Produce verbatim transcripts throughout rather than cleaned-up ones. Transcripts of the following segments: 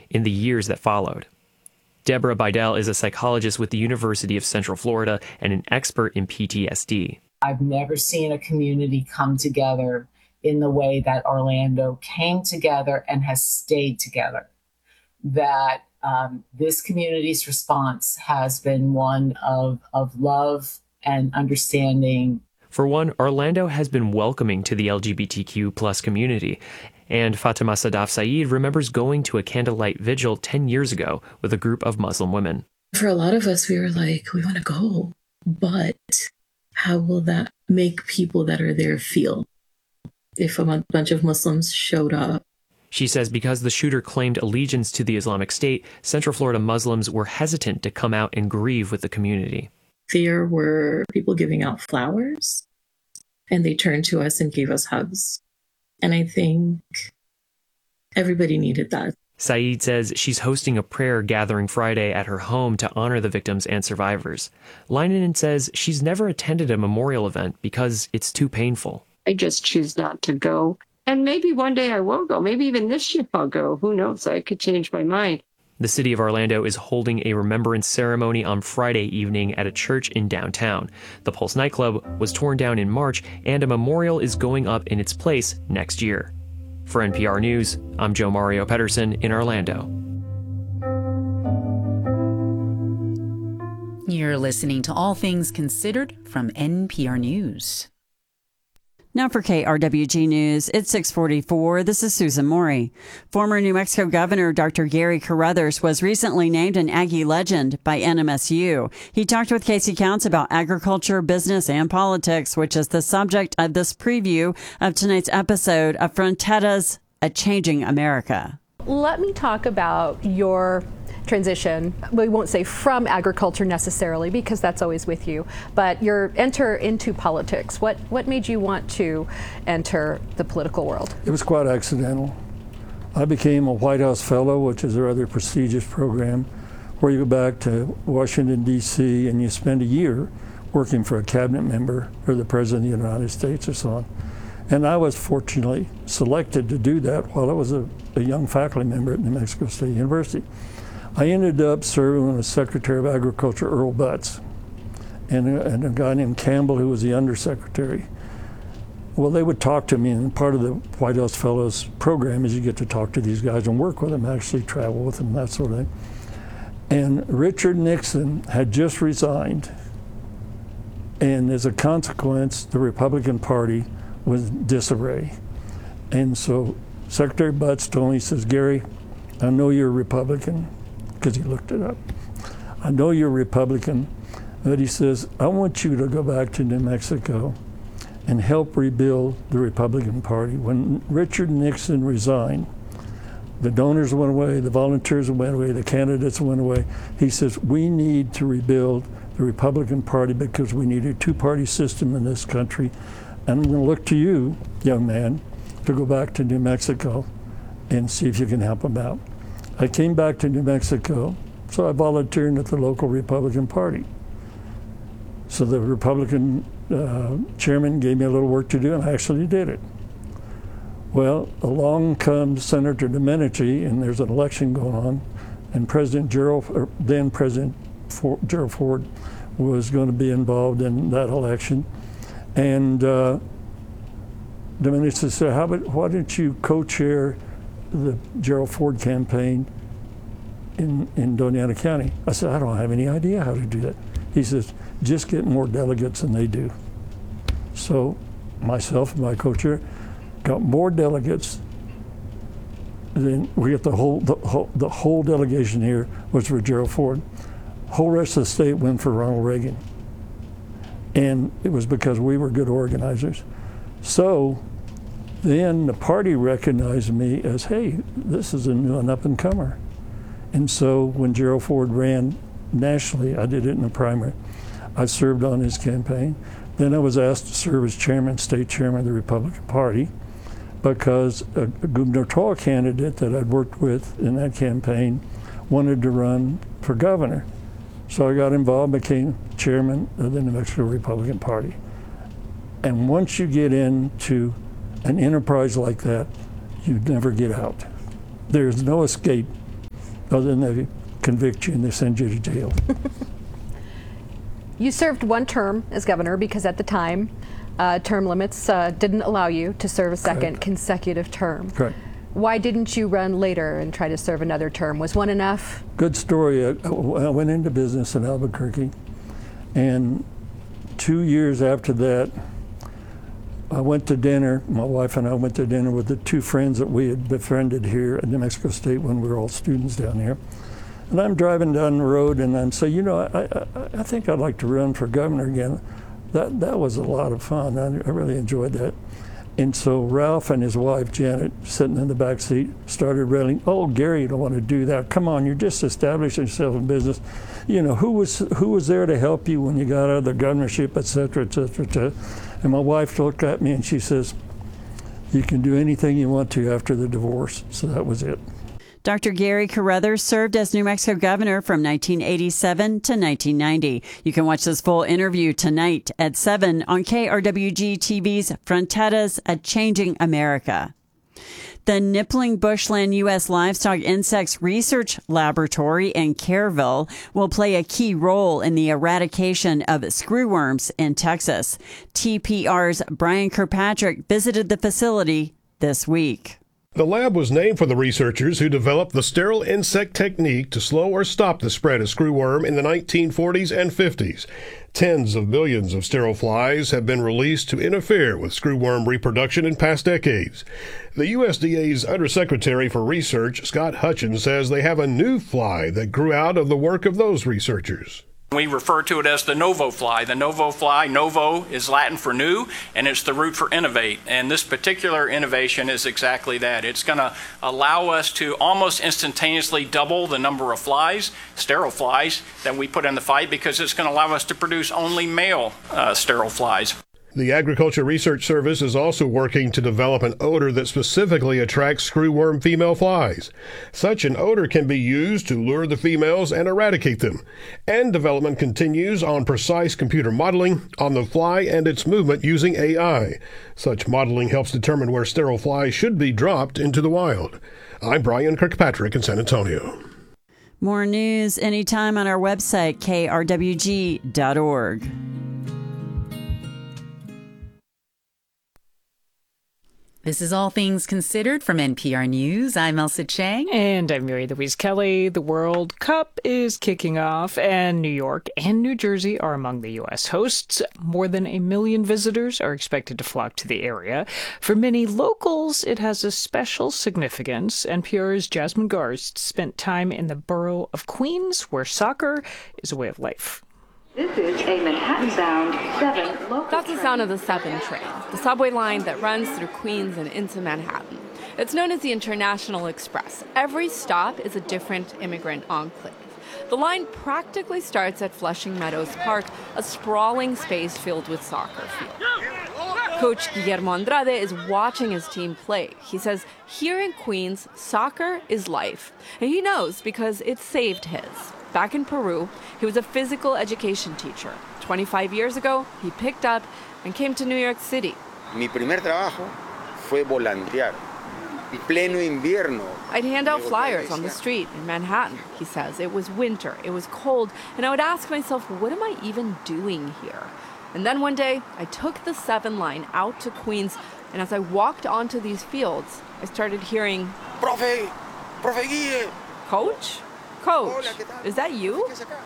in the years that followed. Deborah Bidell is a psychologist with the University of Central Florida and an expert in P T S D. I've never seen a community come together in the way that Orlando came together and has stayed together. That um, this community's response has been one of, of love and understanding. For one, Orlando has been welcoming to the L G B T Q plus community. And Fatima Sadaf Saeed remembers going to a candlelight vigil ten years ago with a group of Muslim women. For a lot of us, we were like, we want to go, but how will that make people that are there feel if a bunch of Muslims showed up? She says because the shooter claimed allegiance to the Islamic State, Central Florida Muslims were hesitant to come out and grieve with the community. There were people giving out flowers, and they turned to us and gave us hugs. And I think everybody needed that. Saeed says she's hosting a prayer gathering Friday at her home to honor the victims and survivors. Leinen says she's never attended a memorial event because it's too painful. I just choose not to go. And maybe one day I will go. Maybe even this year I'll go. Who knows? I could change my mind. The city of Orlando is holding a remembrance ceremony on Friday evening at a church in downtown. The Pulse nightclub was torn down in March, and a memorial is going up in its place next year. For N P R News, I'm Joe Mario Pedersen in Orlando. You're listening to All Things Considered from N P R News. Now for K R W G News, it's six forty-four. This is Susan Morey. Former New Mexico Governor Doctor Gary Carruthers was recently named an Aggie legend by N M S U. He talked with Casey Counts about agriculture, business, and politics, which is the subject of this preview of tonight's episode of Frontetta's A Changing America. Let me talk about your transition. We won't say from agriculture necessarily because that's always with you, but your enter into politics. What what made you want to enter the political world? It was quite accidental. I became a White House Fellow, which is a rather prestigious program, where you go back to Washington, D C, and you spend a year working for a cabinet member or the President of the United States or so on. And I was fortunately selected to do that while I was a, a young faculty member at New Mexico State University. I ended up serving as Secretary of Agriculture, Earl Butz, and a, and a guy named Campbell, who was the undersecretary. Well, they would talk to me, and part of the White House Fellows program is you get to talk to these guys and work with them, actually travel with them, that sort of thing. And Richard Nixon had just resigned, and as a consequence, the Republican Party was in disarray. And so Secretary Butz told me, he says, Gary, I know you're a Republican, because he looked it up. I know you're a Republican, but he says, I want you to go back to New Mexico and help rebuild the Republican Party. When Richard Nixon resigned, the donors went away, the volunteers went away, the candidates went away. He says, we need to rebuild the Republican Party because we need a two-party system in this country. And I'm going to look to you, young man, to go back to New Mexico and see if you can help them out. I came back to New Mexico, so I volunteered at the local Republican Party. So the Republican uh, chairman gave me a little work to do, and I actually did it. Well, along comes Senator Domenici, and there's an election going on, and President Gerald, or then President Ford, Gerald Ford, was going to be involved in that election. And uh, Domenici said, "How about why don't you co-chair the Gerald Ford campaign in, in Doña Ana County?" I said, I don't have any idea how to do that. He says, just get more delegates than they do. So myself and my co-chair got more delegates than we got the whole, the whole, the whole delegation here was for Gerald Ford. The whole rest of the state went for Ronald Reagan. And it was because we were good organizers. So then the party recognized me as, hey, this is a new an up-and-comer. And so when Gerald Ford ran nationally, I did it in the primary. I served on his campaign. Then I was asked to serve as chairman, state chairman of the Republican Party, because a, a gubernatorial candidate that I'd worked with in that campaign wanted to run for governor. So I got involved, became chairman of the New Mexico Republican Party. And once you get into an enterprise like that, you never get out. There's no escape Other than they convict you and they send you to jail. You served one term as governor because at the time, uh, term limits uh, didn't allow you to serve a second Correct. consecutive term. Correct. Why didn't you run later and try to serve another term? Was one enough? Good story. I, I went into business in Albuquerque, and two years after that, I went to dinner. My wife and I went to dinner with the two friends that we had befriended here at New Mexico State when we were all students down here. And I'm driving down the road, and I'm saying, you know, I, I, I think I'd like to run for governor again. That that was a lot of fun. I, I really enjoyed that. And so Ralph and his wife, Janet, sitting in the back seat, started railing, oh, Gary, you don't want to do that. Come on, you're just establishing yourself in business. You know, who was who was there to help you when you got out of the governorship, et cetera, et cetera, et cetera. And my wife looked at me and she says, you can do anything you want to after the divorce. So that was it. Doctor Gary Carruthers served as New Mexico governor from nineteen eighty-seven to nineteen ninety. You can watch this full interview tonight at seven on K R W G T V's Fronteras, A Changing America. The Nippling Bushland U S Livestock Insects Research Laboratory in Kerrville will play a key role in the eradication of screwworms in Texas. T P R's Brian Kirkpatrick visited the facility this week. The lab was named for the researchers who developed the sterile insect technique to slow or stop the spread of screwworm in the nineteen forties and fifties. Tens of millions of sterile flies have been released to interfere with screwworm reproduction in past decades. The U S D A's Undersecretary for Research, Scott Hutchins, says they have a new fly that grew out of the work of those researchers. We refer to it as the novo fly. The novo fly, novo is Latin for new, and it's the root for innovate. And this particular innovation is exactly that. It's going to allow us to almost instantaneously double the number of flies, sterile flies, that we put in the fight, because it's going to allow us to produce only male uh, sterile flies. The Agriculture Research Service is also working to develop an odor that specifically attracts screwworm female flies. Such an odor can be used to lure the females and eradicate them. And development continues on precise computer modeling on the fly and its movement using A I. Such modeling helps determine where sterile flies should be dropped into the wild. I'm Brian Kirkpatrick in San Antonio. More news anytime on our website, K R W G dot org. This is All Things Considered from N P R News. I'm Elsa Chang. And I'm Mary Louise Kelly. The World Cup is kicking off, and New York and New Jersey are among the U S hosts. More than a million visitors are expected to flock to the area. For many locals, it has a special significance. N P R's Jasmine Garst spent time in the borough of Queens, where soccer is a way of life. This is a Manhattan-bound seven local That's the sound of the seven train, the subway line that runs through Queens and into Manhattan. It's known as the International Express. Every stop is a different immigrant enclave. The line practically starts at Flushing Meadows Park, a sprawling space filled with soccer fields. Coach Guillermo Andrade is watching his team play. He says here in Queens, soccer is life. And he knows because it saved his. Back in Peru, he was a physical education teacher. twenty-five years ago, he picked up and came to New York City. Mi primer trabajo fue volantear. En pleno invierno. I'd hand out flyers on the street in Manhattan, he says. It was winter, it was cold, and I would ask myself, what am I even doing here? And then one day, I took the seven line out to Queens, and as I walked onto these fields, I started hearing, Profe, Profe Guille. Coach? Coach, is that you?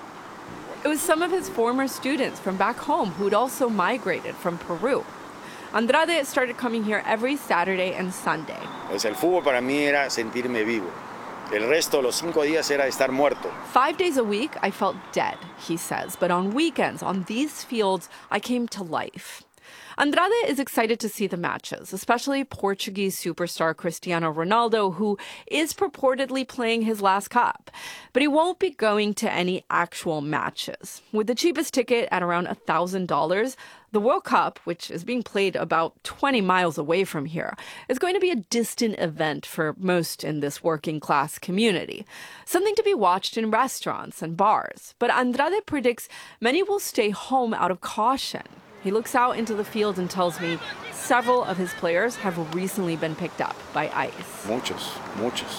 It was some of his former students from back home who'd also migrated from Peru. Andrade started coming here every Saturday and Sunday. Pues el fútbol para mí era sentirme vivo. El resto, los cinco días, era estar muerto. Five days a week, I felt dead, he says. But on weekends, on these fields, I came to life. Andrade is excited to see the matches, especially Portuguese superstar Cristiano Ronaldo, who is purportedly playing his last cup. But he won't be going to any actual matches. With the cheapest ticket at around one thousand dollars, the World Cup, which is being played about twenty miles away from here, is going to be a distant event for most in this working-class community. Something to be watched in restaurants and bars. But Andrade predicts many will stay home out of caution. He looks out into the field and tells me several of his players have recently been picked up by ICE. Muchos, muchos.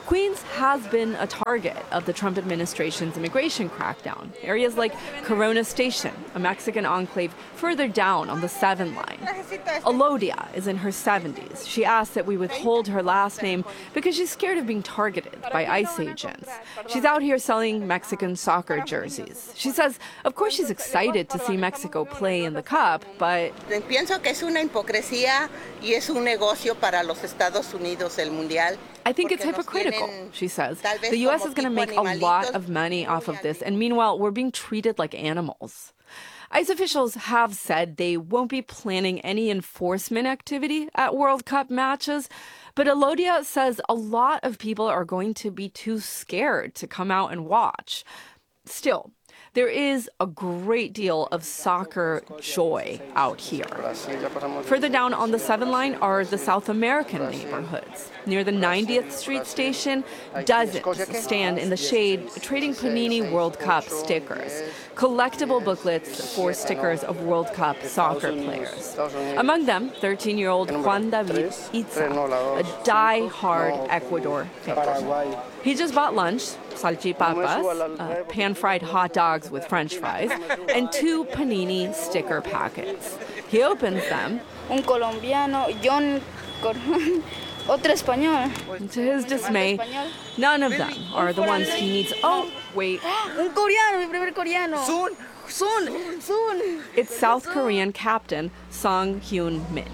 Queens has been a target of the Trump administration's immigration crackdown. Areas like Corona Station, a Mexican enclave further down on the seven line. Elodia is in her seventies. She asked that we withhold her last name because she's scared of being targeted by ICE agents. She's out here selling Mexican soccer jerseys. She says, of course, she's excited to see Mexico play in the Cup, but Pienso que es una hipocresía y es un negocio para los Estados Unidos el Mundial. I think it's hypocritical, she says. The U S is going to make a lot of money off of this, and meanwhile, we're being treated like animals. ICE officials have said they won't be planning any enforcement activity at World Cup matches, but Elodia says a lot of people are going to be too scared to come out and watch. Still, there is a great deal of soccer joy out here. Further down on the seven line are the South American neighborhoods. Near the ninetieth Street station, dozens stand in the shade trading Panini World Cup stickers, collectible booklets for stickers of World Cup soccer players. Among them, thirteen-year-old Juan David Itza, a die-hard Ecuador fan. He just bought lunch, salchipapas, uh, pan-fried hot dogs with French fries, and two Panini sticker packets. He opens them. Un colombiano, John, otro español. To his dismay, none of them are the ones he needs. Oh, wait. Un coreano, mi primer coreano. Soon, soon, soon. It's South Korean captain Song Hyun Min.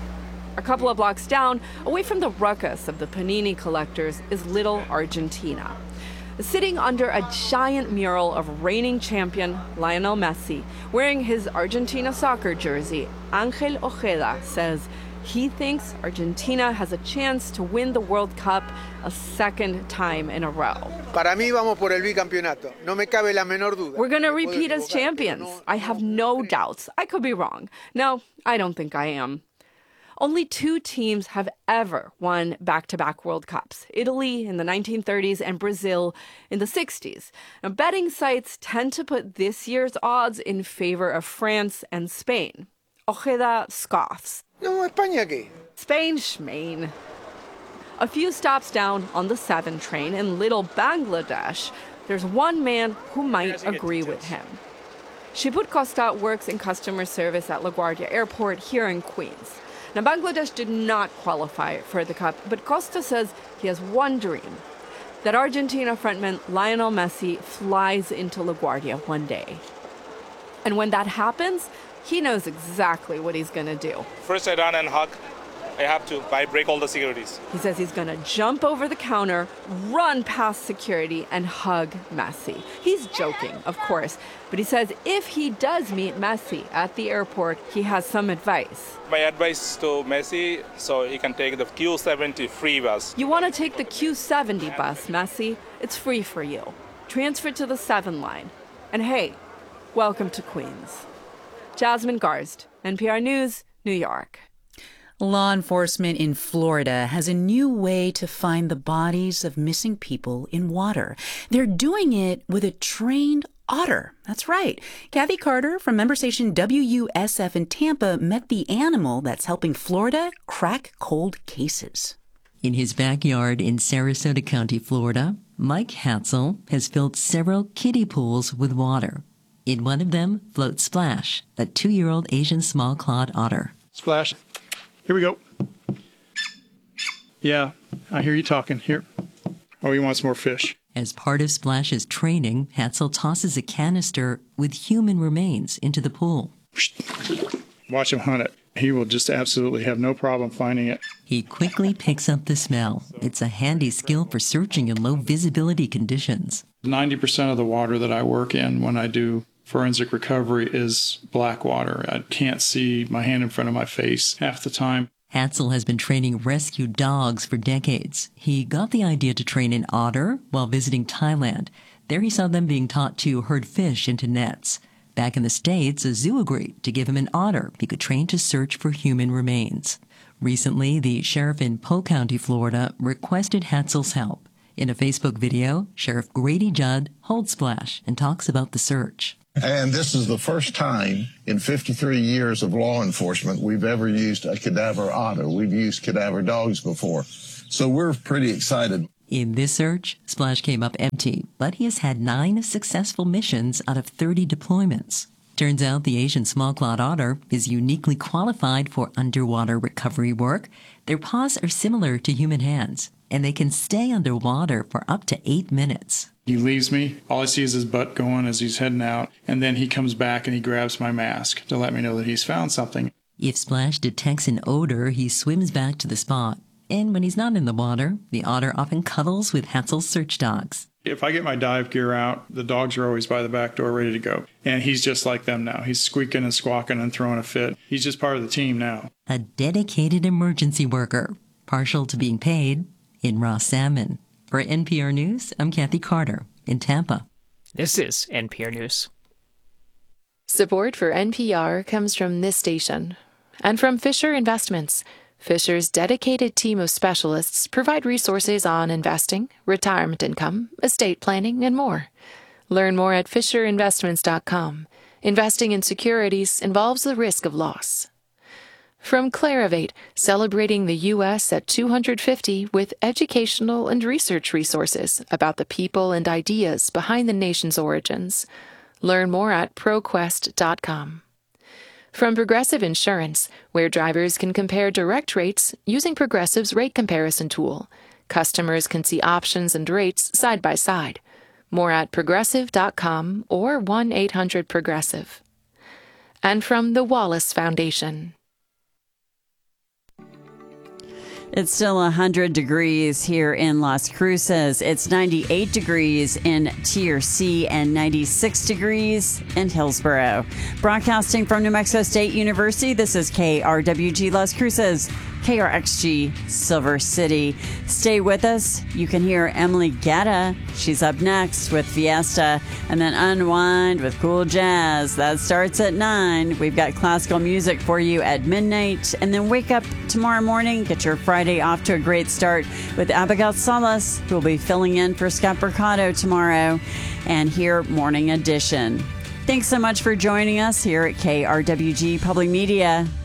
A couple of blocks down, away from the ruckus of the Panini collectors, is Little Argentina. Sitting under a giant mural of reigning champion Lionel Messi, wearing his Argentina soccer jersey, Angel Ojeda says he thinks Argentina has a chance to win the World Cup a second time in a row. Para mí vamos por el bicampeonato. No me cabe la menor duda. We're going to repeat as champions. I have no doubts. I could be wrong. No, I don't think I am. Only two teams have ever won back-to-back World Cups, Italy in the nineteen thirties and Brazil in the sixties. Now, betting sites tend to put this year's odds in favor of France and Spain. Ojeda scoffs. No, España qué? Spain, Schmain. A few stops down on the seven train in Little Bangladesh, there's one man who might agree with him. Shibut Costa works in customer service at LaGuardia Airport here in Queens. Now, Bangladesh did not qualify for the Cup, but Costa says he has one dream, that Argentina frontman Lionel Messi flies into LaGuardia one day. And when that happens, he knows exactly what he's going to do. First, I run and hug. I have to. I break all the securities. He says he's going to jump over the counter, run past security, and hug Messi. He's joking, of course, but he says if he does meet Messi at the airport, he has some advice. My advice to Messi, so he can take the Q seventy free bus. You want to take the Q seventy bus, Messi? It's free for you. Transfer to the seven line. And hey, welcome to Queens. Jasmine Garst, N P R News, New York. Law enforcement in Florida has a new way to find the bodies of missing people in water. They're doing it with a trained otter. That's right. Kathy Carter from member station W U S F in Tampa met the animal that's helping Florida crack cold cases. In his backyard in Sarasota County, Florida, Mike Hatzel has filled several kiddie pools with water. In one of them floats Splash, a two-year-old Asian small-clawed otter. Splash. Here we go. Yeah, I hear you talking. Here. Oh, he wants more fish. As part of Splash's training, Hatzel tosses a canister with human remains into the pool. Watch him hunt it. He will just absolutely have no problem finding it. He quickly picks up the smell. It's a handy skill for searching in low visibility conditions. ninety percent of the water that I work in when I do forensic recovery is black water. I can't see my hand in front of my face half the time. Hatzel has been training rescue dogs for decades. He got the idea to train an otter while visiting Thailand. There he saw them being taught to herd fish into nets. Back in the States, a zoo agreed to give him an otter he could train to search for human remains. Recently, the sheriff in Polk County, Florida, requested Hatzel's help. In a Facebook video, Sheriff Grady Judd holds Splash and talks about the search. And this is the first time in fifty-three years of law enforcement we've ever used a cadaver otter. We've used cadaver dogs before. So we're pretty excited. In this search, Splash came up empty, but he has had nine successful missions out of thirty deployments. Turns out the Asian small-clawed otter is uniquely qualified for underwater recovery work. Their paws are similar to human hands, and they can stay underwater for up to eight minutes. He leaves me. All I see is his butt going as he's heading out, and then he comes back and he grabs my mask to let me know that he's found something. If Splash detects an odor, he swims back to the spot. And when he's not in the water, the otter often cuddles with Hatzel's search dogs. If I get my dive gear out, the dogs are always by the back door ready to go. And he's just like them now. He's squeaking and squawking and throwing a fit. He's just part of the team now. A dedicated emergency worker, partial to being paid in raw salmon. For N P R News, I'm Kathy Carter in Tampa. This is N P R News. Support for N P R comes from this station and from Fisher Investments. Fisher's dedicated team of specialists provide resources on investing, retirement income, estate planning, and more. Learn more at fisher investments dot com. Investing in securities involves the risk of loss. From Clarivate, celebrating the U S at two hundred fifty with educational and research resources about the people and ideas behind the nation's origins. Learn more at proquest dot com. From Progressive Insurance, where drivers can compare direct rates using Progressive's rate comparison tool. Customers can see options and rates side by side. More at progressive dot com or one eight hundred progressive. And from the Wallace Foundation. It's still one hundred degrees here in Las Cruces. It's ninety-eight degrees in T R C and ninety-six degrees in Hillsboro. Broadcasting from New Mexico State University, this is K R W G Las Cruces, K R X G Silver City. Stay with us. You can hear Emily Gatta. She's up next with Fiesta, and then Unwind with cool jazz. That starts at nine. We've got classical music for you at midnight, and then wake up tomorrow morning. Get your Friday off to a great start with Abigail Salas, who will be filling in for Scott Mercado tomorrow, and here Morning Edition. Thanks so much for joining us here at K R W G Public Media.